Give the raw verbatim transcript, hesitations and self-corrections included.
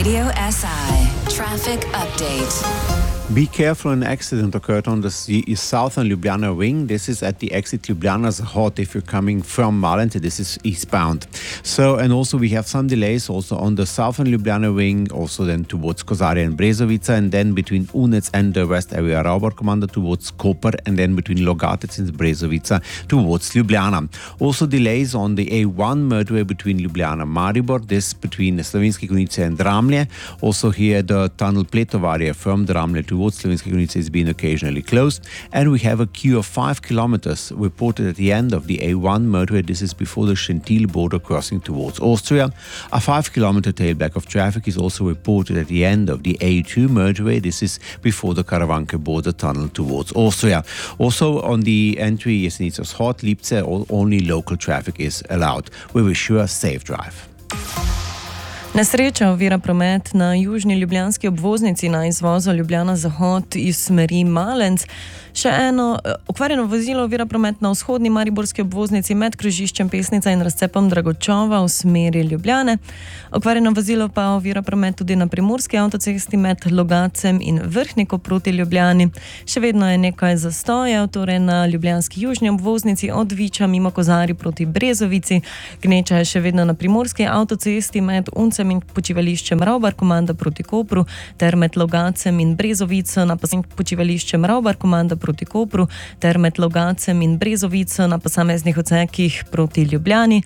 Radio S I Traffic Update. Be careful, an accident occurred on the southern Ljubljana wing. This is at the exit Ljubljana Zahod if you're coming from Malente. This is eastbound. So, and also we have some delays also on the southern Ljubljana wing, also then towards Kozarje and Brezovica, and then between Unec and the west area Raubar Commander towards Koper, and then between Logatec and Brezovica towards Ljubljana. Also delays on the A one motorway between Ljubljana and Maribor, this between Slovenske Konjice and Dramlje. Also here the tunnel Pletovarje from Dramlje towards Slovenske Konjice is being occasionally closed, and we have a queue of five kilometers reported at the end of the A one motorway. This is before the Schentil border crossing towards Austria. A five kilometer tailback of traffic is also reported at the end of the A two motorway. This is before the Karavanke border tunnel towards Austria. Also on the entry Jesenice Hot Lipce, only local traffic is allowed. We wish you a safe drive. Nesreča ovira promet na južni ljubljanski obvoznici na izvozu Ljubljana Zahod iz smeri Malenc. Še eno okvarjeno vozilo ovira promet na vzhodni mariborski obvoznici med križiščem Pesnica in razcepom Dragočova v smeri Ljubljane. Okvarjeno vozilo pa ovira promet tudi na primorski avtocesti med Logacem in Vrhniko proti Ljubljani. Še vedno je nekaj zastojev, torej na ljubljanski južni obvoznici od Viča mimo Kozarij proti Brezovici. Gneča je še vedno na primorski avtocesti med Uncem in počivališčem Raubar Komanda proti Kopru ter med Logacem in Brezovico na počivališčem Raubar Komanda proti Kopru ter med Logacem in Brezovico na posameznih odsekih proti Ljubljani.